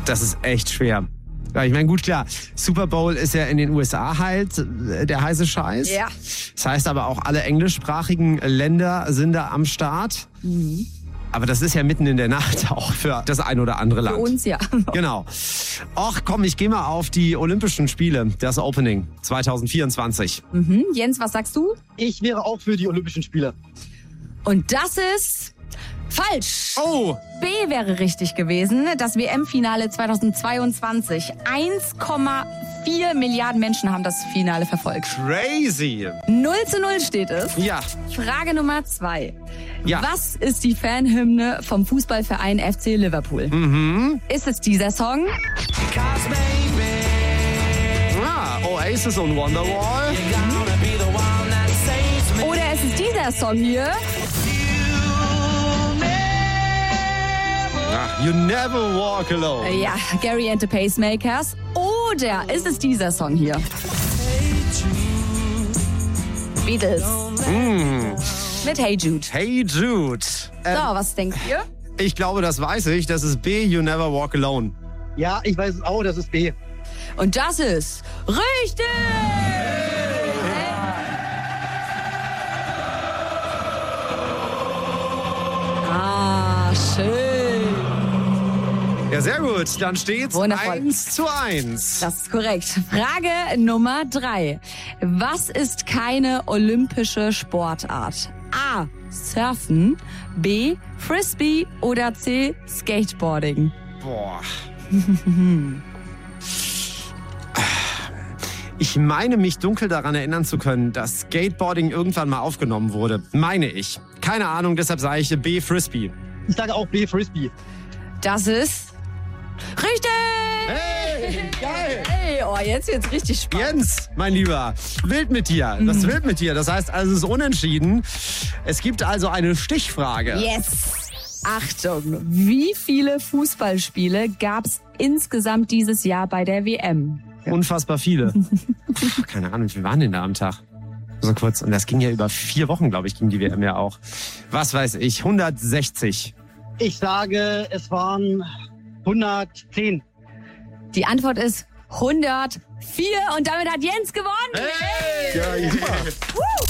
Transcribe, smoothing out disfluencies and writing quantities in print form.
Das ist echt schwer. Ja, ich meine, gut, klar, Super Bowl ist ja in den USA halt der heiße Scheiß. Ja. Das heißt aber auch, alle englischsprachigen Länder sind da am Start. Mhm. Aber das ist ja mitten in der Nacht auch für das ein oder andere Land. Für uns ja. Genau. Ach komm, ich gehe mal auf die Olympischen Spiele, das Opening 2024. Jens, was sagst du? Ich wäre auch für die Olympischen Spiele. Und das ist falsch. Oh! B wäre richtig gewesen. Das WM-Finale 2022. 1,4 Milliarden Menschen haben das Finale verfolgt. Crazy! 0:0 steht es. Ja. Frage Nummer 2. Ja. Was ist die Fanhymne vom Fußballverein FC Liverpool? Ist es dieser Song? Oasis und Wonderwall. Oder ist es dieser Song hier? You never walk alone. Ja, Gary and the Pacemakers. Oder ist es dieser Song hier? Beatles. Mit Hey Jude. Hey Jude. So, was denkt ihr? Ich glaube, das weiß ich. Das ist B, You Never Walk Alone. Ja, ich weiß es auch, das ist B. Und das ist richtig! Ah, schön. Ja, sehr gut. Dann steht's Wundervoll. 1:1. Das ist korrekt. Frage Nummer 3. Was ist keine olympische Sportart? A. Surfen, B. Frisbee oder C. Skateboarding? Boah. Ich meine, mich dunkel daran erinnern zu können, dass Skateboarding irgendwann mal aufgenommen wurde. Meine ich. Keine Ahnung, deshalb sage ich B, Frisbee. Ich sage auch B, Frisbee. Das ist richtig! Hey, geil! Hey, oh, jetzt wird's richtig spannend. Jens, mein Lieber, wild mit dir. Das ist wild mit dir. Das heißt, also es ist unentschieden. Es gibt also eine Stichfrage. Yes! Achtung, wie viele Fußballspiele gab's insgesamt dieses Jahr bei der WM? Unfassbar viele. Keine Ahnung, wie viel waren denn da am Tag? So kurz. Und das ging ja über 4 Wochen, glaube ich, ging die WM ja auch. Was weiß ich, 160. Ich sage, es waren 110. Die Antwort ist 104 und damit hat Jens gewonnen. Hey! Ja, super.